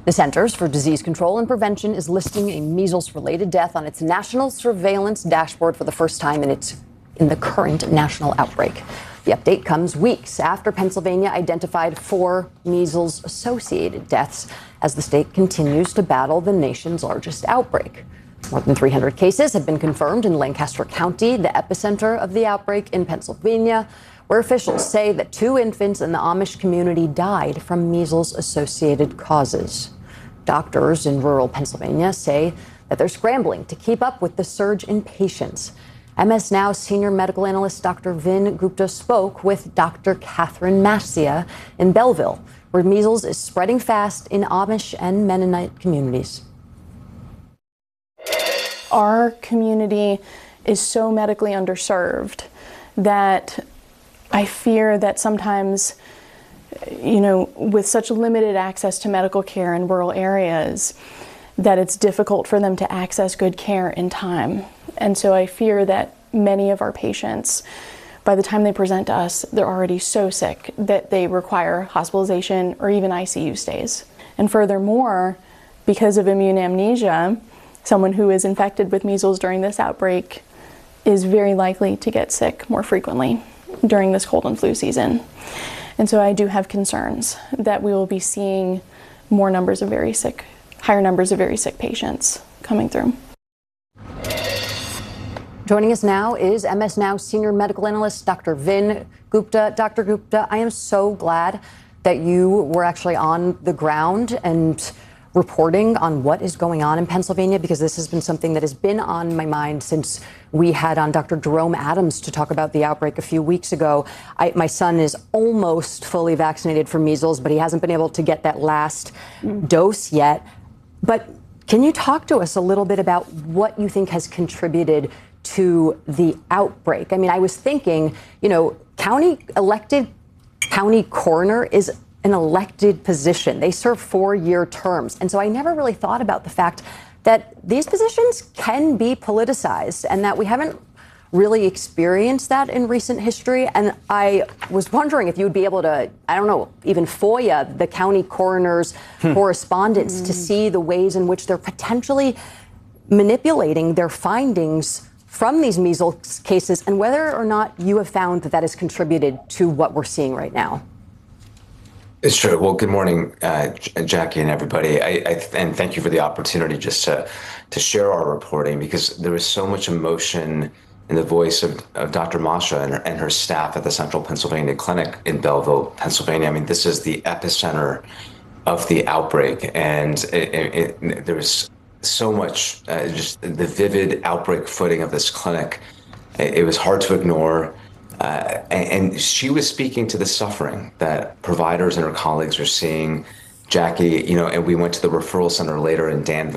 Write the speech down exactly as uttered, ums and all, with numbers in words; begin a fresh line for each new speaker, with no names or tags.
The Centers for Disease Control and Prevention is listing a measles-related death on its national surveillance dashboard for the first time in its in the current national outbreak. The update comes weeks after Pennsylvania identified four measles-associated deaths as the state continues to battle the nation's largest outbreak. More than three hundred cases have been confirmed in Lancaster County, the epicenter of the outbreak in Pennsylvania, where officials say that two infants in the Amish community died from measles-associated causes. Doctors in rural Pennsylvania say that they're scrambling to keep up with the surge in patients. M S Now senior medical analyst Doctor Vin Gupta spoke with Doctor Catherine Massia in Belleville, where measles is spreading fast in Amish and Mennonite communities.
Our community is so medically underserved that I fear that sometimes, you know, with such limited access to medical care in rural areas, that it's difficult for them to access good care in time. And so I fear that many of our patients, by the time they present to us, they're already so sick that they require hospitalization or even I C U stays. And furthermore, because of immune amnesia, someone who is infected with measles during this outbreak is very likely to get sick more frequently during this cold and flu season. And so I do have concerns that we will be seeing more numbers of very sick, higher numbers of very sick patients coming through.
Joining us now is M S Now senior medical analyst Doctor Vin Gupta. Doctor Gupta, I am so glad that you were actually on the ground and reporting on what is going on in Pennsylvania, because this has been something that has been on my mind since we had on Doctor Jerome Adams to talk about the outbreak a few weeks ago. I, my son is almost fully vaccinated for measles, but he hasn't been able to get that last mm. dose yet. But can you talk to us a little bit about what you think has contributed to the outbreak? I mean, I was thinking, you know, county elected county coroner is an elected position. They serve four-year terms. And so I never really thought about the fact that these positions can be politicized and that we haven't really experienced that in recent history. And I was wondering if you would be able to, I don't know, even FOIA the county coroner's hmm. correspondence mm. to see the ways in which they're potentially manipulating their findings from these measles cases, and whether or not you have found that that has contributed to what we're seeing right now.
It's true. Well, good morning, uh, Jackie and everybody. I, I, and thank you for the opportunity just to, to share our reporting, because there was so much emotion in the voice of, of Doctor Masha and her, and her staff at the Central Pennsylvania Clinic in Belleville, Pennsylvania. I mean, this is the epicenter of the outbreak, and it, it, it, there was so much, uh, just the vivid outbreak footing of this clinic. It, it was hard to ignore. Uh, and, and she was speaking to the suffering that providers and her colleagues are seeing. Jackie, you know, and we went to the referral center later in Danville.